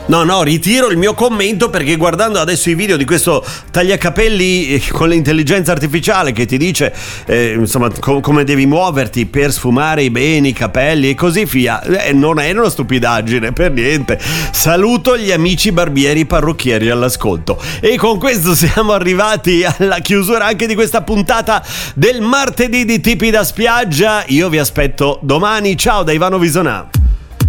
No, ritiro il mio commento, perché guardando adesso i video di questo tagliacapelli con l'intelligenza artificiale che ti dice insomma come devi muoverti per sfumare bene i capelli e così via, non è una stupidaggine per niente. Saluto gli amici barbieri parrucchieri all'ascolto, e con questo siamo arrivati alla chiusura anche di questa puntata del martedì di Tipi da Spiaggia. Io vi aspetto domani, ciao da Ivano Visonà.